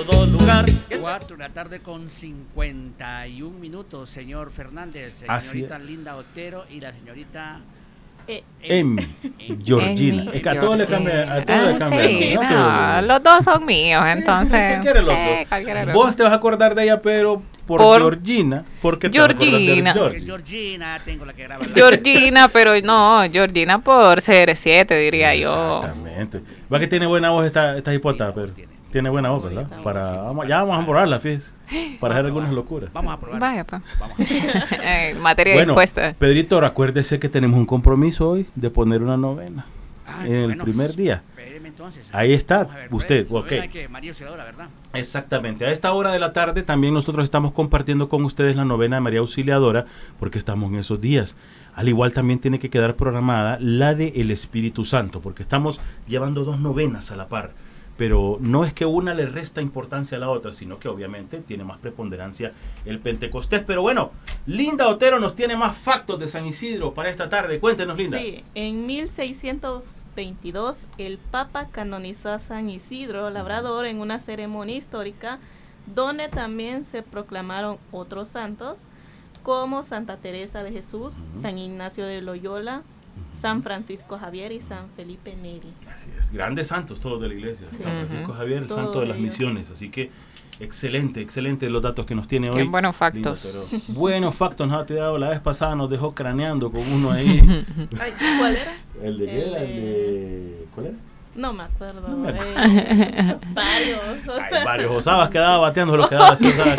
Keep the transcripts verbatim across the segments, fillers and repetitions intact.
todo lugar. Cuatro de la tarde con cincuenta y un minutos, señor Fernández, señorita Linda Otero y la señorita Eh, Emi, Georgina. Es que a todos le cambia, a todos Ah, le cambia. sí, ¿no? no, Todos. los dos son míos, entonces. Cualquiera de los sí, dos. cualquiera de los Vos dos. te vas a acordar de ella, pero por, Por- Georgina. Porque te vas a acordar de Georgina. Georgie. Georgina, tengo la que graba. la- Georgina, pero no, Georgina por C R siete, diría yo. Exactamente. Va que tiene buena voz esta, esta hipota, Sí, pero tiene. tiene buena voz, ¿verdad? Para, vamos, ya vamos a probarla, fíjese. Para hacer algunas locuras. Vamos a probar. Vaya, pues. Vamos a Eh, materia Bueno, dispuesta. Pedrito, acuérdese que tenemos un compromiso hoy de poner una novena Ah, en el bueno, primer día. espéreme entonces. Ahí está, Vamos a ver, usted, pues, ok. novena que María Auxiliadora, ¿verdad? Exactamente. A esta hora de la tarde también nosotros estamos compartiendo con ustedes la novena de María Auxiliadora porque estamos en esos días. Al igual también tiene que quedar programada la de el Espíritu Santo porque estamos llevando dos novenas a la par. Pero no es que una le resta importancia a la otra, sino que obviamente tiene más preponderancia el Pentecostés. Pero bueno, Linda Otero nos tiene más factos de San Isidro para esta tarde. Cuéntenos, Linda. Sí, en mil seiscientos veintidós el Papa canonizó a San Isidro Labrador en una ceremonia histórica donde también se proclamaron otros santos como Santa Teresa de Jesús, Ujú. San Ignacio de Loyola, San Francisco Javier y San Felipe Neri. Así es, grandes santos todos de la iglesia. Sí. San Francisco Ujú. Javier, el Todos santo de las ellos. misiones. Así que excelente, excelente los datos que nos tiene Qué hoy. buenos factos. Linda Otero. Buenos factos nos ha tirado la vez pasada, nos dejó craneando con uno ahí. Ay, ¿cuál era? ¿El de qué El era? ¿El de- de... ¿Cuál era? No me acuerdo. No me acuerdo. eh, varios. Hay varios. Osabas quedaba bateando lo que daba así. Osabas.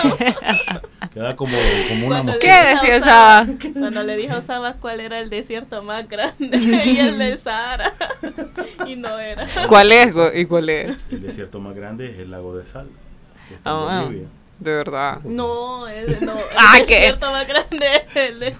Quedaba como, como una Cuando mosca. ¿Qué le dije decía a Osaba? Cuando le dije a Osaba cuál era el desierto más grande y el del Sahara. Y no era. ¿Cuál es? go- ¿Y cuál es? El desierto más grande es el lago de Sal, que está en Ah, Bolivia. de verdad. No, es, no, el Ah, ¿qué? desierto más grande es el de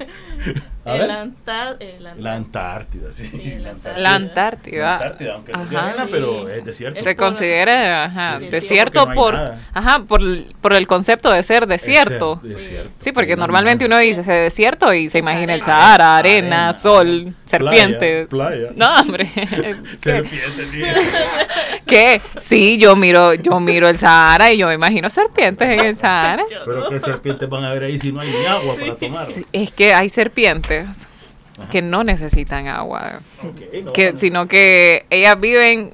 A el ver. Antar, el Antar- La Antártida, sí. Sí, la Antártida. La Antártida. La Antártida, aunque no es de Ajá. arena, Sí. pero es desierto. Se considera ajá, Desierto desierto porque no hay por, nada. ajá, por, el- por el concepto de ser desierto. Es desierto. Sí, porque No hay normalmente nada. uno dice desierto y se imagina el Arena. Sahara, arena, Arena, sol, serpiente. Playa. No, hombre. ¿Qué? Serpiente, sí. ¿Qué? Sí, yo miro, yo miro el Sahara y yo me imagino serpientes en el Sahara. Pero qué serpientes van a ver ahí si no hay ni agua para tomar. Sí, es que hay serpientes Ajá. que no necesitan agua, Ok, no, que, no. sino que ellas viven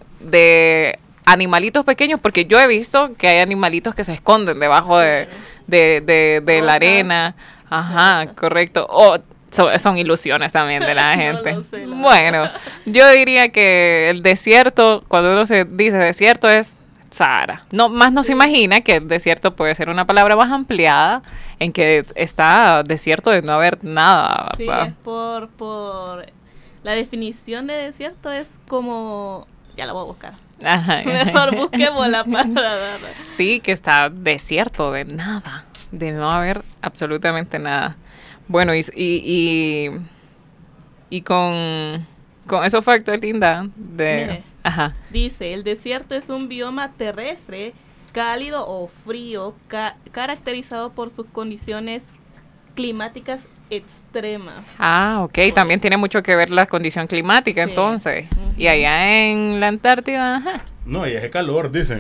de animalitos pequeños, porque yo he visto que hay animalitos que se esconden debajo de, de, de, de la Rocas. arena. Ajá, correcto. O so- son ilusiones también de la No gente. lo sé, la Bueno, yo diría que el desierto, cuando uno se dice desierto, es Sahara. No, más no se imagina que el desierto puede ser una palabra más ampliada en que está desierto de no haber nada. Sí, ¿va? es por, por la definición de desierto es como, ya la voy a buscar. Ajá. Mejor busquemos la palabra. Sí, que está desierto de nada, de no haber absolutamente nada. Bueno, y, y, y, y con, con esos factos, Linda, de... Mire. Ajá. Dice, el desierto es un bioma terrestre cálido o frío ca- caracterizado por sus condiciones climáticas extremas. Ah, ok, también tiene mucho que ver la condición climática, Sí. entonces. Ujú. Y allá en la Antártida, ajá. No, y ese calor, dicen.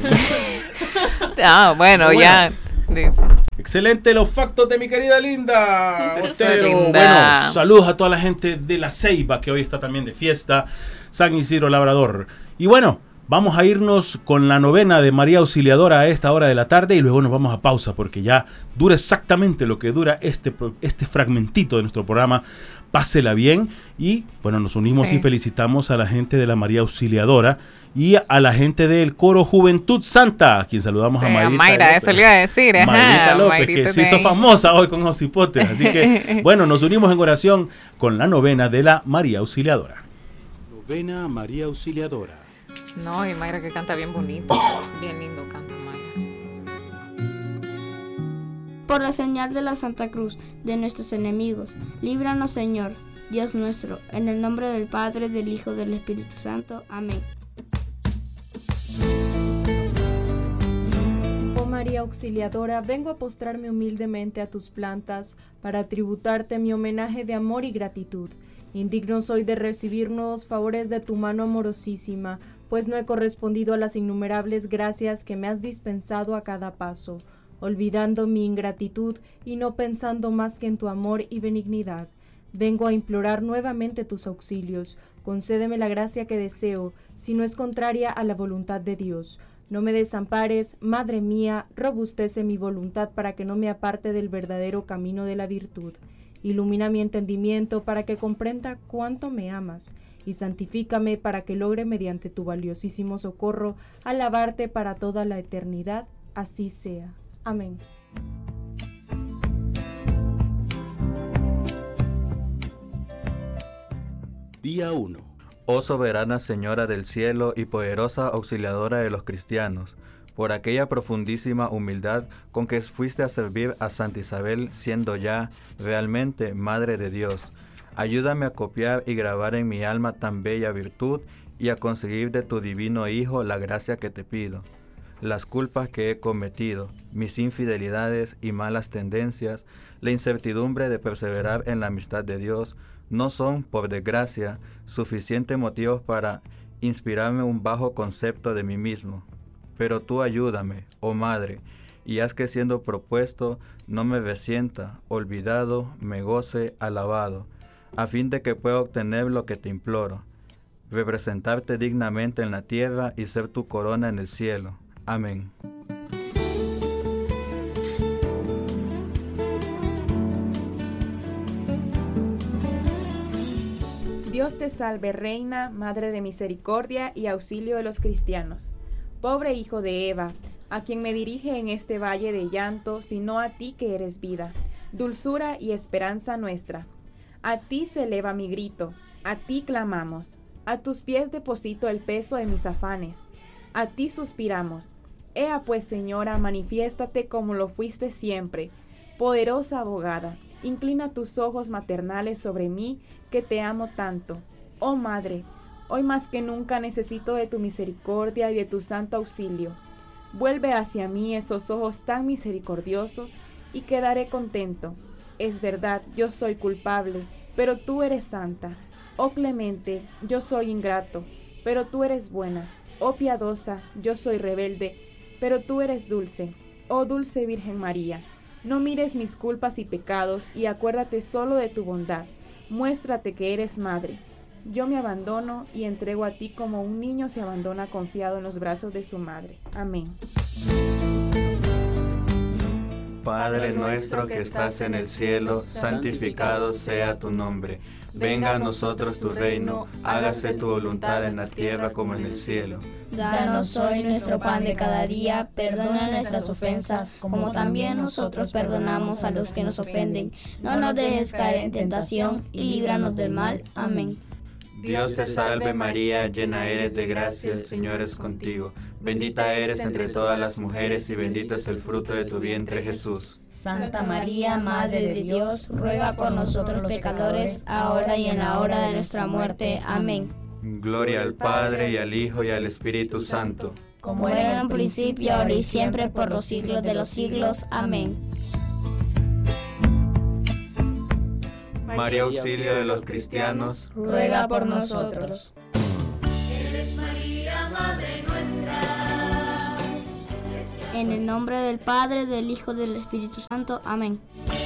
Ah, bueno, Bueno. ya. de- Excelente los factos de mi querida Linda Eso, Otero. Linda. Bueno, saludos a toda la gente de La Ceiba que hoy está también de fiesta, San Isidro Labrador. Y bueno, vamos a irnos con la novena de María Auxiliadora a esta hora de la tarde y luego nos vamos a pausa porque ya dura exactamente lo que dura este, pro- este fragmentito de nuestro programa. Pásela bien y bueno, nos unimos Sí. y felicitamos a la gente de la María Auxiliadora y a la gente del coro Juventud Santa, a quien saludamos sí, a a Mayrita Mayra, López. eso le iba a decir. Ajá, Mayrita López, Mayrita que se de hizo ahí. famosa hoy con los hipotes. Así que, bueno, nos unimos en oración con la novena de la María Auxiliadora. Novena a María Auxiliadora. No, y Mayra que canta bien bonito. Bien lindo canta Mayra. Por la señal de la Santa Cruz de nuestros enemigos, líbranos, Señor, Dios nuestro, en el nombre del Padre, del Hijo, del Espíritu Santo. Amén. Oh María Auxiliadora, vengo a postrarme humildemente a tus plantas para tributarte mi homenaje de amor y gratitud. Indigno soy de recibir nuevos favores de tu mano amorosísima, pues no he correspondido a las innumerables gracias que me has dispensado a cada paso, olvidando mi ingratitud y no pensando más que en tu amor y benignidad. Vengo a implorar nuevamente tus auxilios. Concédeme la gracia que deseo, si no es contraria a la voluntad de Dios. No me desampares, Madre mía, robustece mi voluntad para que no me aparte del verdadero camino de la virtud. Ilumina mi entendimiento para que comprenda cuánto me amas, y santifícame para que logre mediante tu valiosísimo socorro alabarte para toda la eternidad. Así sea. Amén. Día uno. Oh soberana Señora del cielo y poderosa auxiliadora de los cristianos, por aquella profundísima humildad con que fuiste a servir a Santa Isabel, siendo ya realmente Madre de Dios, ayúdame a copiar y grabar en mi alma tan bella virtud y a conseguir de tu divino Hijo la gracia que te pido. Las culpas que he cometido, mis infidelidades y malas tendencias, la incertidumbre de perseverar en la amistad de Dios, no son, por desgracia, suficientes motivos para inspirarme un bajo concepto de mí mismo. Pero tú ayúdame, oh Madre, y haz que siendo propuesto no me resienta, olvidado, me goce, alabado, a fin de que pueda obtener lo que te imploro, representarte dignamente en la tierra y ser tu corona en el cielo. Amén. Dios te salve, Reina, Madre de misericordia y auxilio de los cristianos. Pobre hijo de Eva, a quien me dirige en este valle de llanto, sino a ti que eres vida, dulzura y esperanza nuestra. A ti se eleva mi grito, a ti clamamos, a tus pies deposito el peso de mis afanes, a ti suspiramos. Ea pues, Señora, manifiéstate como lo fuiste siempre, poderosa abogada. Inclina tus ojos maternales sobre mí, que te amo tanto. Oh Madre, hoy más que nunca necesito de tu misericordia y de tu santo auxilio. Vuelve hacia mí esos ojos tan misericordiosos y quedaré contento. Es verdad, yo soy culpable, pero tú eres santa. Oh clemente, yo soy ingrato, pero tú eres buena. Oh piadosa, yo soy rebelde, pero tú eres dulce. Oh dulce Virgen María, no mires mis culpas y pecados y acuérdate solo de tu bondad. Muéstrate que eres madre. Yo me abandono y entrego a ti como un niño se abandona confiado en los brazos de su madre. Amén. Padre nuestro que estás en el cielo, santificado sea tu nombre. Venga a nosotros tu reino, hágase tu voluntad en la tierra como en el cielo. Danos hoy nuestro pan de cada día, perdona nuestras ofensas, como también nosotros perdonamos a los que nos ofenden. No nos dejes caer en tentación y líbranos del mal. Amén. Dios te salve María, llena eres de gracia, el Señor es contigo. Bendita eres entre todas las mujeres y bendito es el fruto de tu vientre Jesús. Santa María, Madre de Dios, ruega por nosotros los pecadores, ahora y en la hora de nuestra muerte. Amén. Gloria al Padre y al Hijo y al Espíritu Santo. Como era en un principio, ahora y siempre, por los siglos de los siglos. Amén. María, auxilio de los cristianos, ruega por nosotros. Eres María, Madre nuestra. En el nombre del Padre, del Hijo y del Espíritu Santo. Amén.